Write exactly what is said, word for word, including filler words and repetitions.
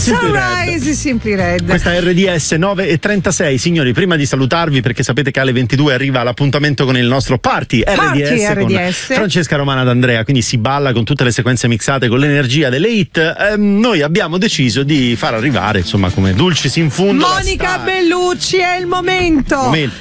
Simply Sunrise Red. Simply Red. Questa è R D S nove e trentasei. Signori, prima di salutarvi, perché sapete che alle ventidue arriva l'appuntamento con il nostro party R D S, Party R D S. con Francesca Romana d'Andrea, quindi si balla con tutte le sequenze mixate, con l'energia delle hit. Ehm, noi abbiamo deciso di far arrivare, insomma, come dulcis in fundo, Monica Bellucci, è il momento. momento.